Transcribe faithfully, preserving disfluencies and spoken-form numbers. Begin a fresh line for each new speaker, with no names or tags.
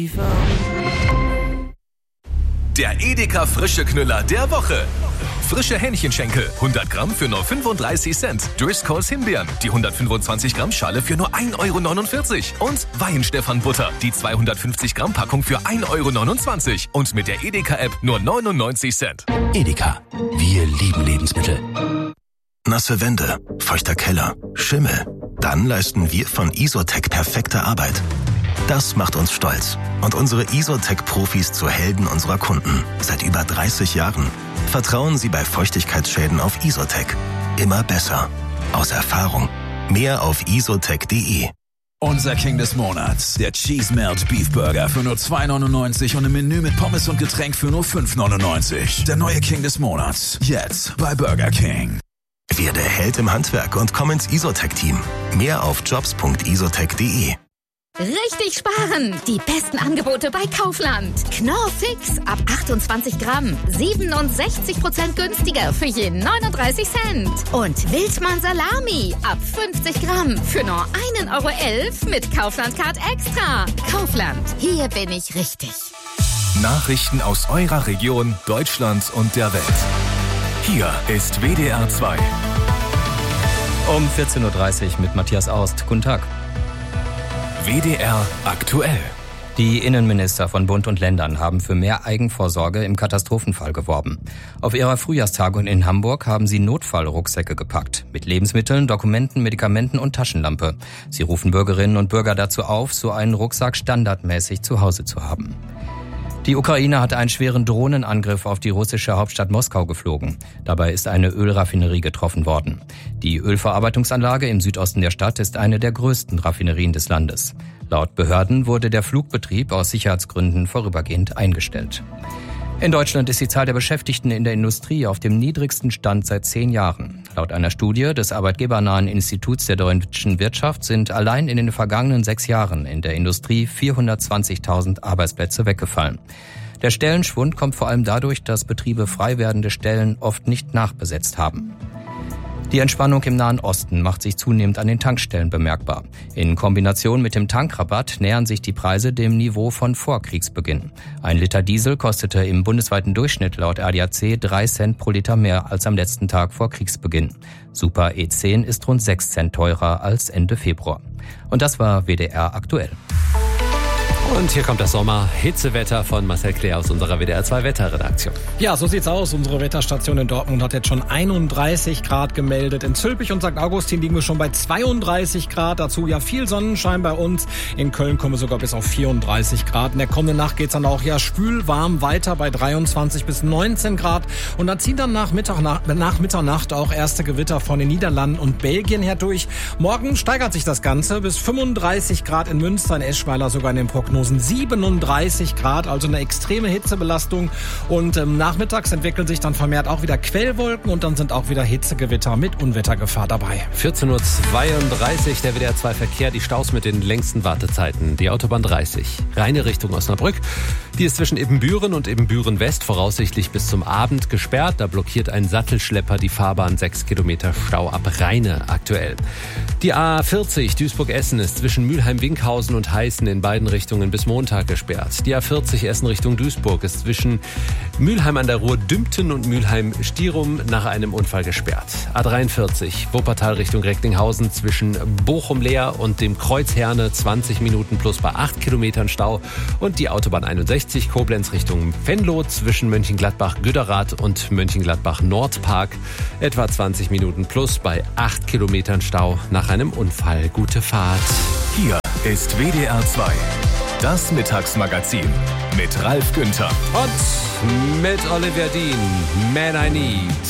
Der Edeka frische Knüller der Woche. Frische Hähnchenschenkel, hundert Gramm für nur fünfunddreißig Cent. Driscolls Himbeeren, die hundertfünfundzwanzig Gramm Schale für nur ein Euro neunundvierzig. Und Weihenstephan-Butter, die zweihundertfünfzig Gramm Packung für ein Euro neunundzwanzig. Und mit der Edeka-App nur neunundneunzig Cent.
Edeka, wir lieben Lebensmittel.
Nasse Wände, feuchter Keller, Schimmel. Dann leisten wir von Isotec perfekte Arbeit. Das macht uns stolz und unsere Isotec-Profis zu Helden unserer Kunden. Seit über dreißig Jahren. Vertrauen Sie bei Feuchtigkeitsschäden auf Isotec. Immer besser. Aus Erfahrung. Mehr auf isotec punkt de.
Unser King des Monats, der Cheese Melt Beef Burger für nur zwei neunundneunzig und ein Menü mit Pommes und Getränk für nur fünf neunundneunzig. Der neue King des Monats, jetzt bei Burger King.
Werde Held im Handwerk und komm ins Isotec-Team. Mehr auf jobs punkt isotec punkt de.
Richtig sparen! Die besten Angebote bei Kaufland. Knorr Fix ab achtundzwanzig Gramm. siebenundsechzig Prozent günstiger für je neununddreißig Cent. Und Wildmann Salami ab fünfzig Gramm für nur ein Euro elf mit Kaufland Card Extra. Kaufland, hier bin ich richtig.
Nachrichten aus eurer Region, Deutschland und der Welt. Hier ist W D R zwei.
Um vierzehn Uhr dreißig mit Matthias Aust. Guten Tag.
W D R aktuell.
Die Innenminister von Bund und Ländern haben für mehr Eigenvorsorge im Katastrophenfall geworben. Auf ihrer Frühjahrstagung in Hamburg haben sie Notfallrucksäcke gepackt. Mit Lebensmitteln, Dokumenten, Medikamenten und Taschenlampe. Sie rufen Bürgerinnen und Bürger dazu auf, so einen Rucksack standardmäßig zu Hause zu haben. Die Ukraine hat einen schweren Drohnenangriff auf die russische Hauptstadt Moskau geflogen. Dabei ist eine Ölraffinerie getroffen worden. Die Ölverarbeitungsanlage im Südosten der Stadt ist eine der größten Raffinerien des Landes. Laut Behörden wurde der Flugbetrieb aus Sicherheitsgründen vorübergehend eingestellt. In Deutschland ist die Zahl der Beschäftigten in der Industrie auf dem niedrigsten Stand seit zehn Jahren. Laut einer Studie des Arbeitgebernahen Instituts der deutschen Wirtschaft sind allein in den vergangenen sechs Jahren in der Industrie vierhundertzwanzigtausend Arbeitsplätze weggefallen. Der Stellenschwund kommt vor allem dadurch, dass Betriebe frei werdende Stellen oft nicht nachbesetzt haben. Die Entspannung im Nahen Osten macht sich zunehmend an den Tankstellen bemerkbar. In Kombination mit dem Tankrabatt nähern sich die Preise dem Niveau von vor Kriegsbeginn. Ein Liter Diesel kostete im bundesweiten Durchschnitt laut A D A C drei Cent pro Liter mehr als am letzten Tag vor Kriegsbeginn. Super E zehn ist rund sechs Cent teurer als Ende Februar. Und das war W D R aktuell.
Und hier kommt das Sommer-Hitzewetter von Marcel Claire aus unserer W D R zwei Wetterredaktion.
Ja, so sieht's aus. Unsere Wetterstation in Dortmund hat jetzt schon einunddreißig Grad gemeldet. In Zülpich und Sankt Augustin liegen wir schon bei zweiunddreißig Grad. Dazu ja viel Sonnenschein bei uns. In Köln kommen wir sogar bis auf vierunddreißig Grad. In der kommenden Nacht geht's dann auch ja schwül warm weiter bei dreiundzwanzig bis neunzehn Grad. Und dann ziehen dann nach, Mittag, nach, nach Mitternacht auch erste Gewitter von den Niederlanden und Belgien her durch. Morgen steigert sich das Ganze bis fünfunddreißig Grad in Münster, in Eschweiler sogar in den Prognosen siebenunddreißig Grad, also eine extreme Hitzebelastung. Und ähm, nachmittags entwickeln sich dann vermehrt auch wieder Quellwolken und dann sind auch wieder Hitzegewitter mit Unwettergefahr dabei.
vierzehn Uhr zweiunddreißig, der W D R zwei Verkehr, die Staus mit den längsten Wartezeiten. Die Autobahn dreißig, reine Richtung Osnabrück. Die ist zwischen Ebenbüren und Ebenbüren West voraussichtlich bis zum Abend gesperrt. Da blockiert ein Sattelschlepper die Fahrbahn, sechs Kilometer Stau ab Rheine aktuell. Die A vierzig Duisburg-Essen ist zwischen Mülheim-Winkhausen und Heißen in beiden Richtungen bis Montag gesperrt. Die A vierzig Essen Richtung Duisburg ist zwischen Mülheim an der Ruhr Dümpten und Mülheim-Stierum nach einem Unfall gesperrt. A dreiundvierzig Wuppertal Richtung Recklinghausen zwischen Bochum-Leer und dem Kreuz Herne zwanzig Minuten plus bei acht Kilometern Stau. Und die Autobahn einundsechzig Koblenz Richtung Venlo zwischen Mönchengladbach-Güderath und Mönchengladbach-Nordpark etwa zwanzig Minuten plus bei acht Kilometern Stau nach einem Unfall. Gute Fahrt.
Hier ist W D R zwei. Das Mittagsmagazin mit Ralf Günther.
Und mit Oliver Dean, Man I Need.